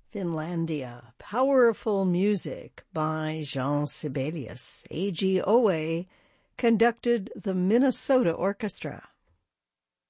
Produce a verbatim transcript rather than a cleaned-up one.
Finlandia, powerful music by Jean Sibelius. A G O A conducted the Minnesota Orchestra.